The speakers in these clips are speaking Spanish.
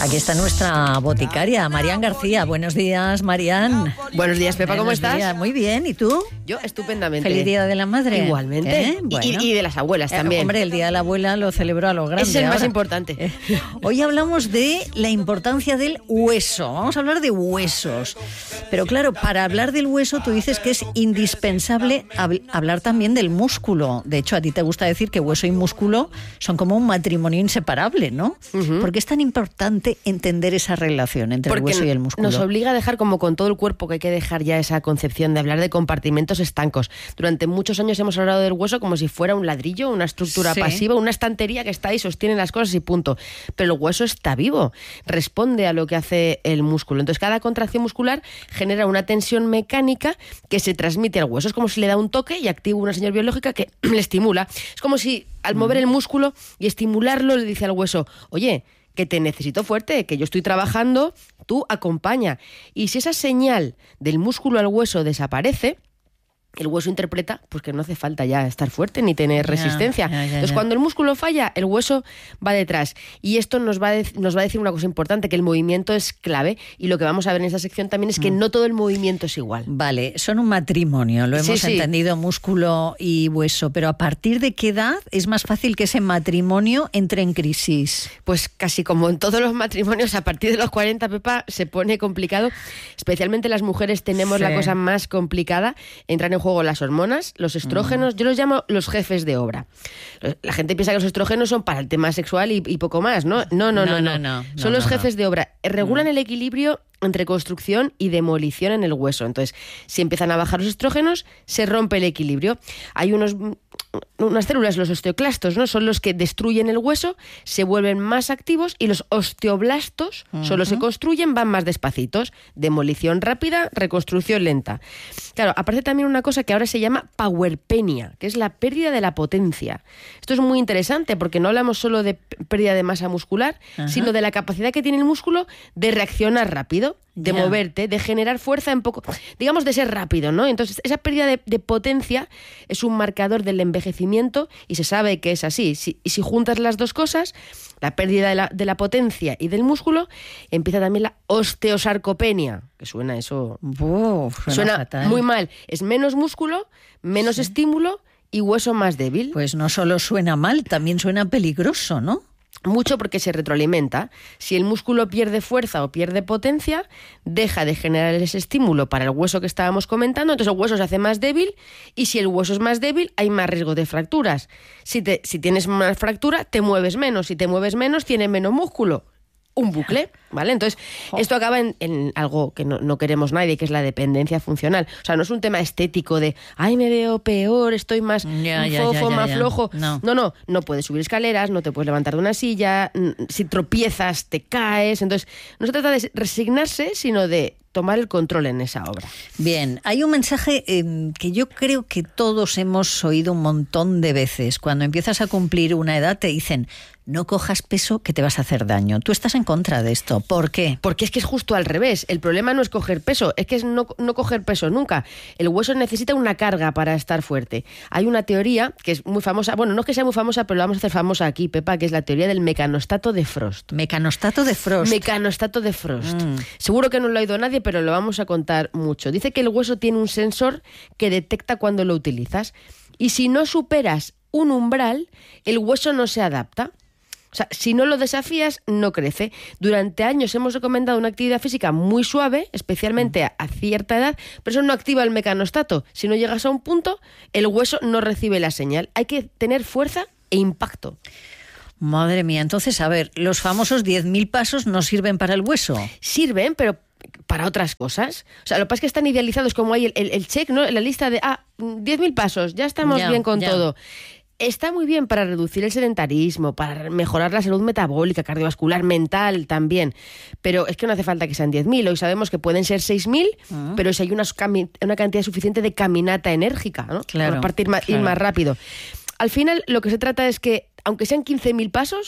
Aquí está nuestra boticaria, Marian García. Buenos días, Marian. Buenos días, Pepa, ¿cómo estás? Días. Muy bien, ¿y tú? Yo estupendamente. Feliz Día de la Madre. Igualmente. Bueno. Y de las abuelas también. Hombre, el Día de la Abuela lo celebro a lo grande. Es el más ahora. importante. Hoy hablamos de la importancia del hueso. Vamos a hablar de huesos. Pero claro, para hablar del hueso tú dices que es indispensable hablar también del músculo. De hecho, a ti te gusta decir que hueso y músculo son como un matrimonio inseparable, ¿no? ¿Por qué es tan importante entender esa relación entre el hueso y el músculo? Nos obliga a dejar, como con todo el cuerpo, que hay que dejar ya esa concepción de hablar de compartimentos estancos. Durante muchos años hemos hablado del hueso como si fuera un ladrillo, una estructura pasiva, una estantería que está ahí, sostiene las cosas y punto. Pero el hueso está vivo, responde a lo que hace el músculo. Entonces cada contracción muscular genera una tensión mecánica que se transmite al hueso. Es como si le da un toque y activa una señal biológica que le estimula. Es como si al mover el músculo y estimularlo le dice al hueso, oye, que te necesito fuerte, que yo estoy trabajando, tú acompaña. Y si esa señal del músculo al hueso desaparece, el hueso interpreta pues que no hace falta ya estar fuerte ni tener resistencia. Entonces, cuando el músculo falla, el hueso va detrás. Y esto nos va a decir una cosa importante, que el movimiento es clave. Y lo que vamos a ver en esta sección también es que no todo el movimiento es igual. Vale, son un matrimonio, lo hemos entendido, músculo y hueso. Pero ¿a partir de qué edad es más fácil que ese matrimonio entre en crisis? Pues casi como en todos los matrimonios, a partir de los 40, Pepa, se pone complicado. Especialmente las mujeres tenemos la cosa más complicada. Entran en juego las hormonas, los estrógenos, yo los llamo los jefes de obra. La gente piensa que los estrógenos son para el tema sexual y poco más, ¿no? No. Son los jefes de obra. Regulan el equilibrio entre construcción y demolición en el hueso. Entonces, si empiezan a bajar los estrógenos, se rompe el equilibrio. Hay unas células, los osteoclastos, ¿no? Son los que destruyen el hueso, se vuelven más activos, y los osteoblastos solo se construyen, van más despacitos. Demolición rápida, reconstrucción lenta. Claro, aparece también una cosa que ahora se llama pauerpenia, que es la pérdida de la potencia. Esto es muy interesante porque no hablamos solo de pérdida de masa muscular, sino de la capacidad que tiene el músculo de reaccionar rápido, de moverte, de generar fuerza en poco, digamos, de ser rápido, ¿no? Entonces, esa pérdida de potencia es un marcador del envejecimiento y se sabe que es así. Y si juntas las dos cosas, la pérdida de la potencia y del músculo, empieza también la osteosarcopenia, que suena eso... suena muy mal. Es menos músculo, menos estímulo y hueso más débil. Pues no solo suena mal, también suena peligroso, ¿no? Mucho, porque se retroalimenta. Si el músculo pierde fuerza o pierde potencia, deja de generar ese estímulo para el hueso que estábamos comentando, entonces el hueso se hace más débil, y si el hueso es más débil, hay más riesgo de fracturas. Si tienes más fractura, te mueves menos. Si te mueves menos, tienes menos músculo. Un bucle, ¿vale? Entonces, esto acaba en algo que no queremos nadie, que es la dependencia funcional. O sea, no es un tema estético de, ay, me veo peor, estoy más más flojo. No puedes subir escaleras, no te puedes levantar de una silla, si tropiezas te caes. Entonces, no se trata de resignarse, sino de tomar el control en esa obra. Bien, hay un mensaje que yo creo que todos hemos oído un montón de veces. Cuando empiezas a cumplir una edad te dicen, no cojas peso que te vas a hacer daño. ¿Tú estás en contra de esto? ¿Por qué? Porque es que es justo al revés. El problema no es coger peso, es que es no coger peso nunca. El hueso necesita una carga para estar fuerte. Hay una teoría que es muy famosa, bueno, no es que sea muy famosa, pero la vamos a hacer famosa aquí, Pepa, que es la teoría del mecanostato de Frost. ¿Mecanostato de Frost? Mecanostato de Frost. Seguro que no lo ha oído nadie, pero lo vamos a contar mucho. Dice que el hueso tiene un sensor que detecta cuando lo utilizas, y si no superas un umbral, el hueso no se adapta. O sea, si no lo desafías, no crece. Durante años hemos recomendado una actividad física muy suave, especialmente a cierta edad, pero eso no activa el mecanostato. Si no llegas a un punto, el hueso no recibe la señal. Hay que tener fuerza e impacto. Madre mía, entonces, a ver, los famosos 10.000 pasos no sirven para el hueso. Sirven, pero para otras cosas. O sea, lo que pasa es que están idealizados, como hay el check, ¿no? La lista de 10.000 pasos, ya estamos bien con todo. Está muy bien para reducir el sedentarismo, para mejorar la salud metabólica, cardiovascular, mental también. Pero es que no hace falta que sean 10.000. Hoy sabemos que pueden ser 6.000, pero si hay una cantidad suficiente de caminata enérgica, ¿no? Claro, para ir más rápido. Al final, lo que se trata es que, aunque sean 15.000 pasos,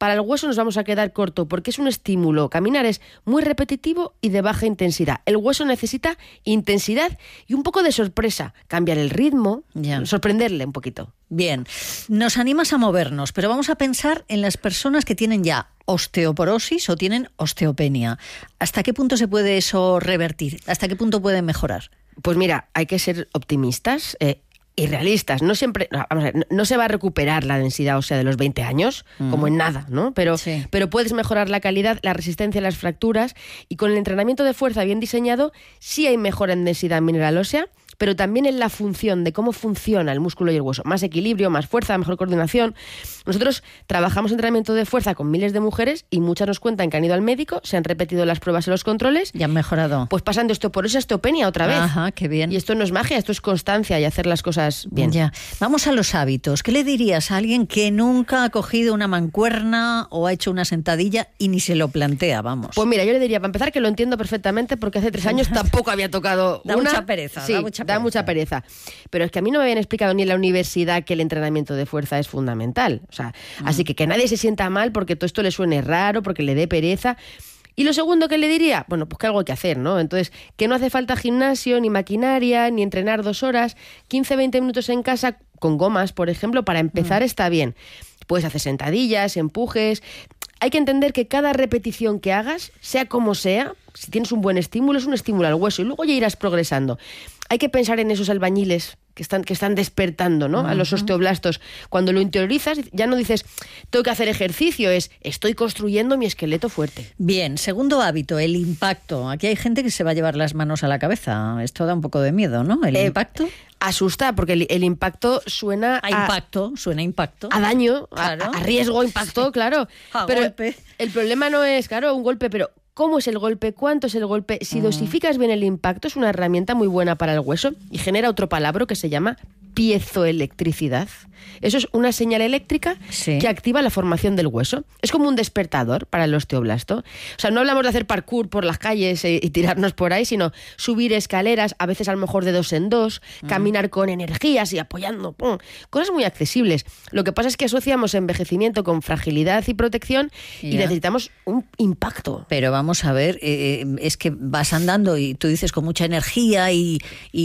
para el hueso nos vamos a quedar corto porque es un estímulo. Caminar es muy repetitivo y de baja intensidad. El hueso necesita intensidad y un poco de sorpresa. Cambiar el ritmo, sorprenderle un poquito. Bien, nos animas a movernos, pero vamos a pensar en las personas que tienen ya osteoporosis o tienen osteopenia. ¿Hasta qué punto se puede eso revertir? ¿Hasta qué punto puede mejorar? Pues mira, hay que ser optimistas y realistas. No siempre, vamos a ver, no se va a recuperar la densidad ósea de los 20 años, como en nada, ¿no? Pero puedes mejorar la calidad, la resistencia a las fracturas, y con el entrenamiento de fuerza bien diseñado sí hay mejora en densidad mineral ósea, pero también en la función de cómo funciona el músculo y el hueso. Más equilibrio, más fuerza, mejor coordinación. Nosotros trabajamos entrenamiento de fuerza con miles de mujeres y muchas nos cuentan que han ido al médico, se han repetido las pruebas y los controles. Y han mejorado. Pues pasan de osteoporosis a osteopenia otra vez. Ajá, qué bien. Y esto no es magia, esto es constancia y hacer las cosas bien. Ya. Vamos a los hábitos. ¿Qué le dirías a alguien que nunca ha cogido una mancuerna o ha hecho una sentadilla y ni se lo plantea, vamos? Pues mira, yo le diría, para empezar, que lo entiendo perfectamente porque hace 3 años tampoco había tocado da una. Mucha pereza, sí, da mucha pereza. Pero es que a mí no me habían explicado ni en la universidad que el entrenamiento de fuerza es fundamental. O sea, así que nadie se sienta mal porque todo esto le suene raro, porque le dé pereza. Y lo segundo que le diría, bueno, pues que algo hay que hacer, ¿no? Entonces, que no hace falta gimnasio, ni maquinaria, ni entrenar 2 horas, 15-20 minutos en casa, con gomas, por ejemplo, para empezar está bien. Puedes hacer sentadillas, empujes. Hay que entender que cada repetición que hagas, sea como sea, si tienes un buen estímulo, es un estímulo al hueso y luego ya irás progresando. Hay que pensar en esos albañiles que están despertando, ¿no? A los osteoblastos. Cuando lo interiorizas, ya no dices, tengo que hacer ejercicio, estoy construyendo mi esqueleto fuerte. Bien, segundo hábito, el impacto. Aquí hay gente que se va a llevar las manos a la cabeza. Esto da un poco de miedo, ¿no? El impacto. Asusta, porque el impacto suena a impacto, suena impacto. A daño, claro. a riesgo, impacto, sí. Claro. Pero golpe. El problema no es, claro, un golpe, pero ¿cómo es el golpe? ¿Cuánto es el golpe? Si dosificas bien el impacto, es una herramienta muy buena para el hueso y genera otro palabra que se llama piezoelectricidad. Eso es una señal eléctrica que activa la formación del hueso. Es como un despertador para el osteoblasto. O sea, no hablamos de hacer parkour por las calles y tirarnos por ahí, sino subir escaleras, a veces a lo mejor de 2 en 2, caminar con energías y apoyando. Cosas muy accesibles. Lo que pasa es que asociamos envejecimiento con fragilidad y protección y necesitamos un impacto. Pero vamos a ver, es que vas andando y tú dices con mucha energía y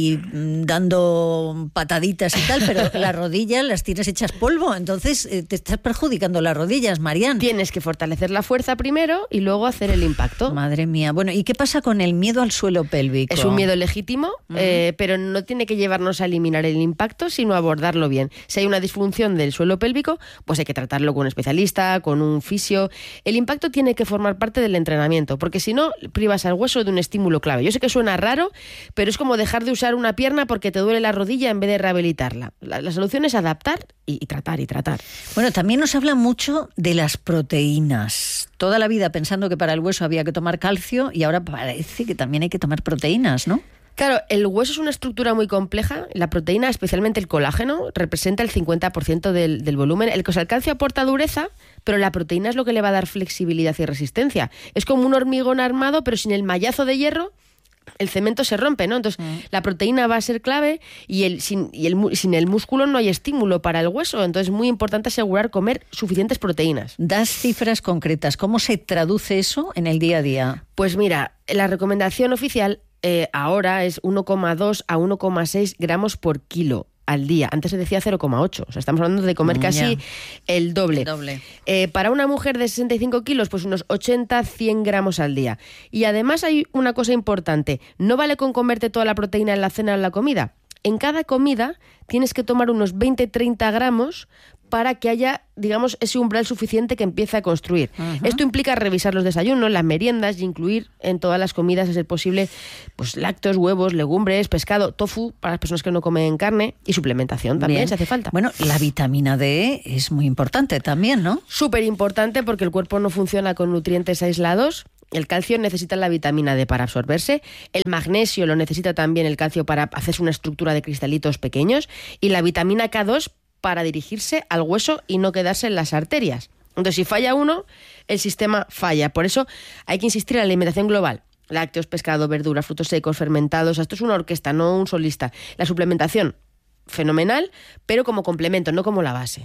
dando pataditas y tal, pero las rodillas las tienes hechas polvo, entonces te estás perjudicando las rodillas, Marian. Tienes que fortalecer la fuerza primero y luego hacer el impacto. Madre mía. Bueno, ¿y qué pasa con el miedo al suelo pélvico? Es un miedo legítimo, pero no tiene que llevarnos a eliminar el impacto, sino a abordarlo bien. Si hay una disfunción del suelo pélvico, pues hay que tratarlo con un especialista, con un fisio. El impacto tiene que formar parte del entrenamiento, porque si no, privas al hueso de un estímulo clave. Yo sé que suena raro, pero es como dejar de usar una pierna porque te duele la rodilla en vez de rehabilitarla. La solución es adaptar y tratar y tratar. Bueno, también nos habla mucho de las proteínas. Toda la vida pensando que para el hueso había que tomar calcio y ahora parece que también hay que tomar proteínas, ¿no? Claro, el hueso es una estructura muy compleja. La proteína, especialmente el colágeno, representa el 50% del volumen. El calcio aporta dureza, pero la proteína es lo que le va a dar flexibilidad y resistencia. Es como un hormigón armado, pero sin el mallazo de hierro, el cemento se rompe, ¿no? Entonces, la proteína va a ser clave y sin el músculo no hay estímulo para el hueso. Entonces, es muy importante asegurar comer suficientes proteínas. Das cifras concretas. ¿Cómo se traduce eso en el día a día? Pues mira, la recomendación oficial ahora es 1,2 a 1,6 gramos por kilo al día. Antes se decía 0,8. O sea, estamos hablando de comer casi el doble. Para una mujer de 65 kilos, pues unos 80-100 gramos al día. Y además hay una cosa importante. No vale con comerte toda la proteína en la cena o en la comida. En cada comida tienes que tomar unos 20-30 gramos para que haya, digamos, ese umbral suficiente que empiece a construir. Esto implica revisar los desayunos, las meriendas y incluir en todas las comidas, a ser posible, pues lácteos, huevos, legumbres, pescado, tofu para las personas que no comen carne y suplementación también, si hace falta. Bueno, la vitamina D es muy importante también, ¿no? Súper importante porque el cuerpo no funciona con nutrientes aislados. El calcio necesita la vitamina D para absorberse, el magnesio lo necesita también el calcio para hacerse una estructura de cristalitos pequeños y la vitamina K2 para dirigirse al hueso y no quedarse en las arterias. Entonces, si falla uno, el sistema falla. Por eso hay que insistir en la alimentación global. Lácteos, pescado, verduras, frutos secos, fermentados. Esto es una orquesta, no un solista. La suplementación, fenomenal, pero como complemento, no como la base.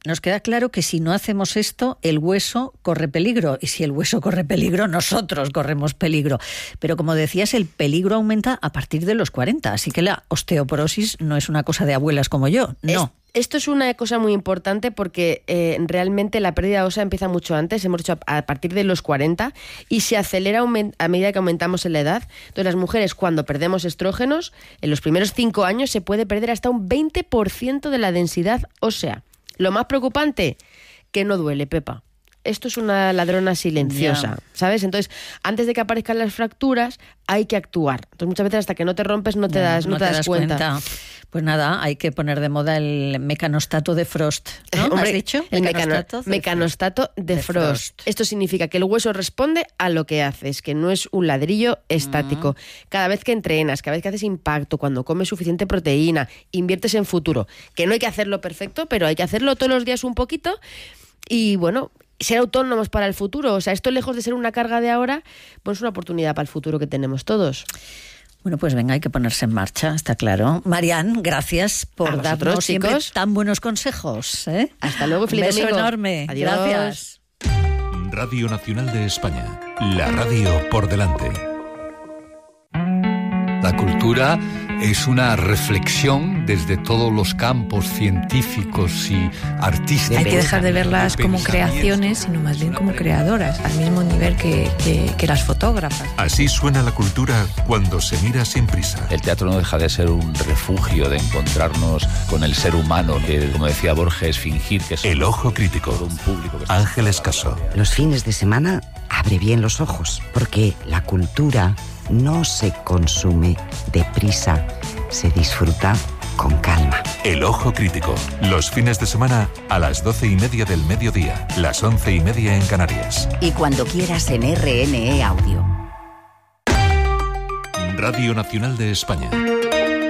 nos queda claro que si no hacemos esto, el hueso corre peligro. Y si el hueso corre peligro, nosotros corremos peligro. Pero como decías, el peligro aumenta a partir de los 40. Así que la osteoporosis no es una cosa de abuelas como yo, no. Esto es una cosa muy importante porque realmente la pérdida ósea empieza mucho antes, hemos dicho a partir de los 40, y se acelera a medida que aumentamos en la edad. Entonces las mujeres, cuando perdemos estrógenos, en los primeros 5 años se puede perder hasta un 20% de la densidad ósea. Lo más preocupante, que no duele, Pepa. Esto es una ladrona silenciosa, ¿sabes? Entonces, antes de que aparezcan las fracturas, hay que actuar. Entonces, muchas veces hasta que no te rompes no te das cuenta. Pues nada, hay que poner de moda el mecanostato de Frost, ¿no? Hombre, ¿has dicho? El mecanostato de Frost. Esto significa que el hueso responde a lo que haces, que no es un ladrillo estático. Cada vez que entrenas, cada vez que haces impacto, cuando comes suficiente proteína, inviertes en futuro. Que no hay que hacerlo perfecto, pero hay que hacerlo todos los días un poquito. Y bueno, ser autónomos para el futuro. O sea, esto lejos de ser una carga de ahora, pues es una oportunidad para el futuro que tenemos todos. Bueno, pues venga, hay que ponerse en marcha, está claro. Marian, gracias por darnos siempre tan buenos consejos. Hasta luego, feliz domingo. Un beso enorme. Adiós. Gracias. Radio Nacional de España. La radio por delante. La cultura es una reflexión desde todos los campos científicos y artísticos. Hay que dejar de verlas como creaciones, sino más bien como creadoras, al mismo nivel que las fotógrafas. Así suena la cultura cuando se mira sin prisa. El teatro no deja de ser un refugio, de encontrarnos con el ser humano, que, como decía Borges, fingir que es El ojo crítico. un público. Ángeles Caso. Los fines de semana abre bien los ojos, porque la cultura no se consume deprisa, se disfruta con calma. El ojo crítico. Los fines de semana a las 12:30 del mediodía, las 11:30 en Canarias. Y cuando quieras en RNE Audio. Radio Nacional de España.